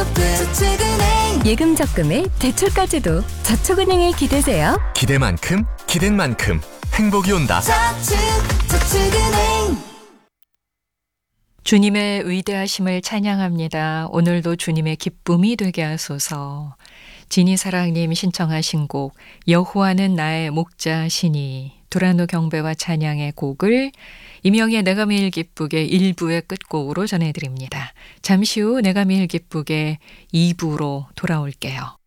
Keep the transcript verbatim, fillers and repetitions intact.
저축은행. 예금 적금에 대출까지도 저축은행에 기대세요. 기대만큼 기댄 만큼 행복이 온다. 저축, 저축은행. 주님의 위대하심을 찬양합니다. 오늘도 주님의 기쁨이 되게 하소서. 진이사랑님 신청하신 곡 여호와는 나의 목자시니 두라노 경배와 찬양의 곡을 임영희의 내가 매일 기쁘게 일 부의 끝곡으로 전해드립니다. 잠시 후 내가 매일 기쁘게 이 부로 돌아올게요.